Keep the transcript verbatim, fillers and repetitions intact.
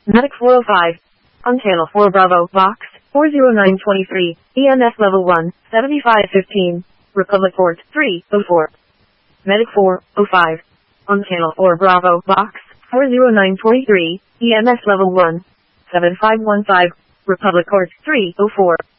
Medic four oh five. On channel four Bravo, Box, four oh nine twenty-three, E M S level one, seventy-five fifteen, Republic port, three oh four. Medic four oh five. On channel four Bravo, Box, four oh nine twenty-three, E M S level one, seven five one five, Republic port, three oh four.